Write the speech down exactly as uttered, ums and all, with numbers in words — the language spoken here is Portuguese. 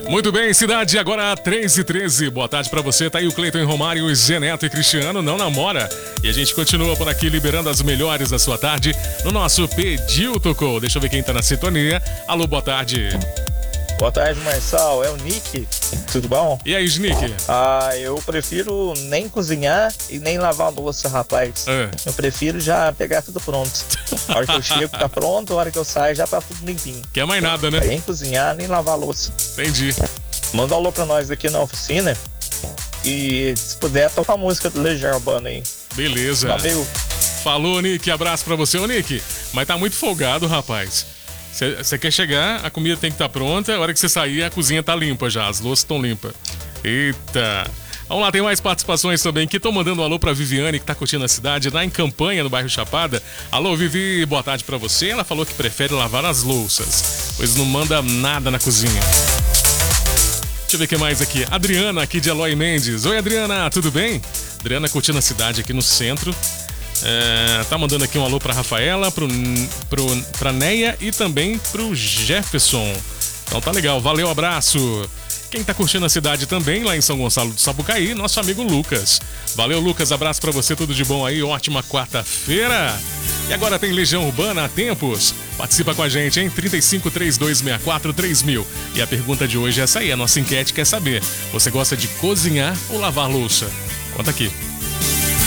Muito bem, cidade, agora três e treze. Boa tarde pra você, tá aí o Cleiton Romário, Zé Neto e Cristiano, não namora. E a gente continua por aqui liberando as melhores da sua tarde no nosso Pediu Tocou. Deixa eu ver quem tá na sintonia. Alô, boa tarde. Boa tarde, Marçal. É o Nick. Tudo bom? E aí, Nick? Ah, eu prefiro nem cozinhar e nem lavar a louça, rapaz. É. Eu prefiro já pegar tudo pronto. A hora que eu chego tá pronto, a hora que eu saio já tá tudo limpinho. Quer mais nada, né? Nem cozinhar, nem lavar a louça. Entendi. Manda um alô pra nós aqui na oficina. E se puder, toca a música do Legião Urbana aí. Beleza. Valeu. Falou, Nick. Abraço pra você. Ô, Nick, mas tá muito folgado, rapaz. Você quer chegar, a comida tem que estar pronta, a hora que você sair, a cozinha tá limpa já, as louças estão limpas. Eita! Vamos lá, tem mais participações também, que estão mandando um alô pra Viviane, que tá curtindo a cidade, lá em Campanha, no bairro Chapada. Alô, Vivi, boa tarde pra você. Ela falou que prefere lavar as louças, pois não manda nada na cozinha. Deixa eu ver o que mais aqui. Adriana, aqui de Eloy Mendes. Oi, Adriana, tudo bem? Adriana curtindo a cidade aqui no centro. É, tá mandando aqui um alô pra Rafaela, pro, pro, pra Neia e também pro Jefferson. Então tá legal, valeu, abraço. Quem tá curtindo a cidade também, lá em São Gonçalo do Sapucaí, nosso amigo Lucas. Valeu, Lucas, abraço pra você, tudo de bom aí, ótima quarta-feira. E agora tem Legião Urbana há tempos. Participa com a gente, hein? trinta e cinco, trinta e dois, sessenta e quatro, três mil. E a pergunta de hoje é essa aí, a nossa enquete quer saber: você gosta de cozinhar ou lavar louça? Conta aqui.